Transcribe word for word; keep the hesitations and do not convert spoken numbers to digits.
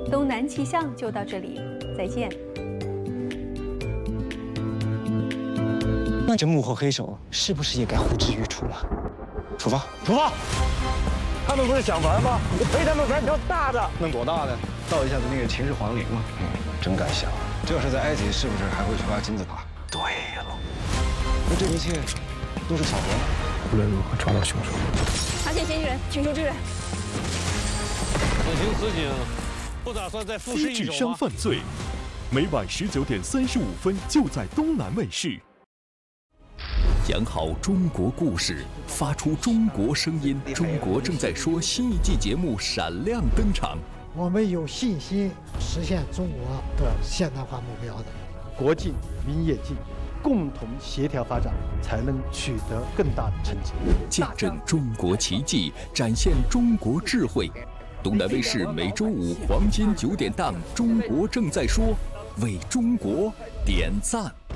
东南气象就到这里，再见。 那这幕后黑手是不是也该呼之欲出了？出发！ 出发！他们不是想玩吗？我陪他们玩条大的。 弄多大的？盗一下子那个秦始皇陵嘛。嗯，真敢想。这要是在埃及，是不是还会去挖金字塔？ 对了， 那这一切都是巧合吗？ 无论如何抓到凶手。 发现嫌疑人，请求支援。 此情此景，不打算再复试一手吗？ 低智商犯罪，每晚十九点三十五分就在东南卫视。讲好中国故事，发出中国声音。中国正在说新一季节目闪亮登场。 我们有信心实现中国的现代化目标的。 国进民也进，共同协调发展，才能取得更大的成绩。 见证中国奇迹，展现中国智慧。东南卫视每周五黄金九点档《中国正在说》，为中国点赞。